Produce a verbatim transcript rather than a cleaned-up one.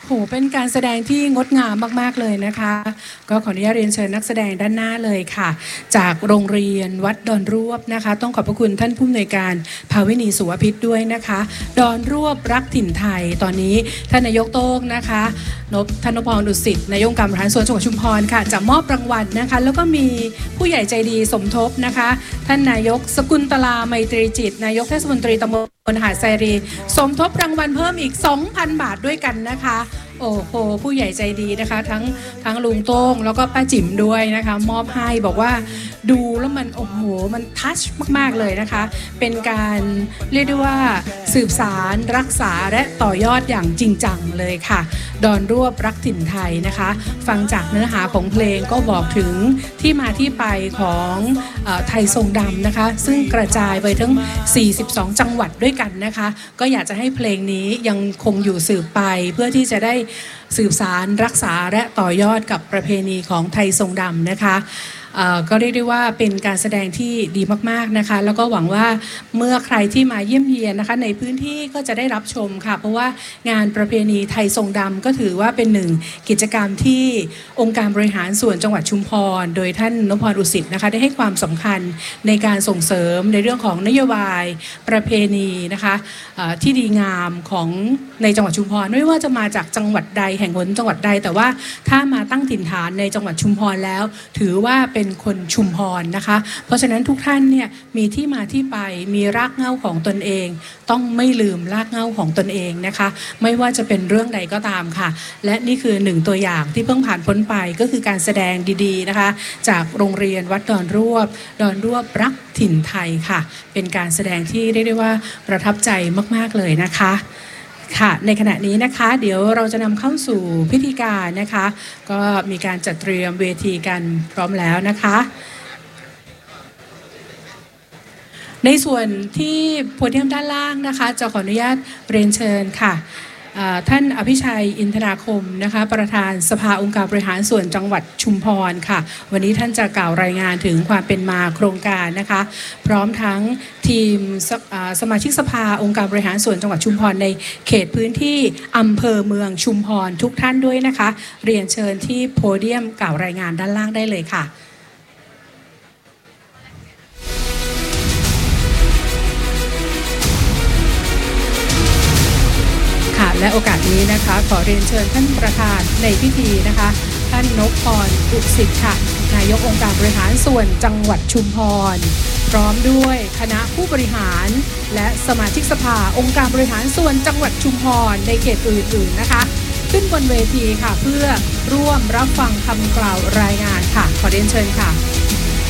โหเป็นการแสดงที่งดงามมากๆเลยนะคะก็ขออนุญาตเรียนเชิญนักแสดงด้านหน้าเลยค่ะจากโรงเรียนวัดดอนรวบนะคะต้องขอบพระคุณท่านผู้อำนวยการภาวินีสุวพิษด้วยนะคะดอนรวบรักถิ่นไทยตอนนี้ท่านนายกโต้งนะคะนพท่านนพพรอุสิตนายกองค์การบริหารส่วนจังหวัดชุมพรค่ะจะมอบรางวัลนะคะแล้วก็มีผู้ใหญ่ใจดีสมทบนะคะท่านนายกสกุลตลาไมตรีจิตนายกเทศมนตรีตำบลหาดไซรีสมทบรางวัลเพิ่มอีก สองพัน บาทด้วยกันนะคะโอ้โหผู้ใหญ่ใจดีนะคะทั้งทั้งลุงโต้งแล้วก็ป้าจิ๋มด้วยนะคะมอบให้บอกว่าดูแล้วมันโอ้โหมันทัชมากๆเลยนะคะเป็นการเรียกได้ว่าสืบสารรักษาและต่อยอดอย่างจริงจังเลยค่ะดอนรวบรักถิ่นไทยนะคะฟังจากเนื้อหาของเพลงก็บอกถึงที่มาที่ไปของเอ่อไทยทรงดำนะคะซึ่งกระจายไปทั้งสี่สิบสองจังหวัดด้วยกันนะคะก็อยากจะให้เพลงนี้ยังคงอยู่สืบไปเพื่อที่จะได้สืบสารรักษาและต่อยอดกับประเพณีของไทยทรงดำนะคะก็เรียกได้ว่าเป็นการแสดงที่ดีมากๆนะคะแล้วก็หวังว่าเมื่อใครที่มาเยี่ยมเยียนนะคะในพื้นที่ก็จะได้รับชมค่ะเพราะว่างานประเพณีไทยทรงดำก็ถือว่าเป็นหนึ่งกิจกรรมที่องค์การบริหารส่วนจังหวัดชุมพรโดยท่านนพพรอุสิตนะคะได้ให้ความสำคัญในการส่งเสริมในเรื่องของนโยบายประเพณีนะคะที่ดีงามของในจังหวัดชุมพรไม่ว่าจะมาจากจังหวัดใดแห่งหนจังหวัดใดแต่ว่าถ้ามาตั้งถิ่นฐานในจังหวัดชุมพรแล้วถือว่าเป็นคนชุมพรนะคะเพราะฉะนั้นทุกท่านเนี่ยมีที่มาที่ไปมีรากเหง้าของตนเองต้องไม่ลืมรากเหง้าของตนเองนะคะไม่ว่าจะเป็นเรื่องใดก็ตามค่ะและนี่คือหนึ่งตัวอย่างที่เพิ่งผ่านพ้นไปก็คือการแสดงดีๆนะคะจากโรงเรียนวัดดอนรวบดอนรวบรักถิ่นไทยค่ะเป็นการแสดงที่เรียกได้ว่าประทับใจมากๆเลยนะคะค่ะในขณะนี้นะคะเดี๋ยวเราจะนำเข้าสู่พิธีการนะคะก็มีการจัดเตรียมเวทีกันพร้อมแล้วนะคะในส่วนที่โพเดียมด้านล่างนะคะจะขออนุญาตเรียนเชิญค่ะท่านอภิชัยอินทราคมนะคะประธานสภาองค์การบริหารส่วนจังหวัดชุมพรค่ะวันนี้ท่านจะกล่าวรายงานถึงความเป็นมาโครงการนะคะพร้อมทั้งทีมส, สมาชิกสภาองค์การบริหารส่วนจังหวัดชุมพรในเขตพื้นที่อำเภอเมืองชุมพรทุกท่านด้วยนะคะเรียนเชิญที่โพเดียมกล่าวรายงานด้านล่างได้เลยค่ะและโอกาสนี้นะคะขอเรียนเชิญท่านประธานในพิธีนะคะท่านนพพรอุสิตค่ะนายกองค์การบริหารส่วนจังหวัดชุมพรพร้อมด้วยคณะผู้บริหารและสมาชิกสภาองค์การบริหารส่วนจังหวัดชุมพรในเขตอื่นๆนะคะขึ้นบนเวทีค่ะเพื่อร่วมรับฟังคำกล่าวรายงานค่ะขอเรียนเชิญค่ะ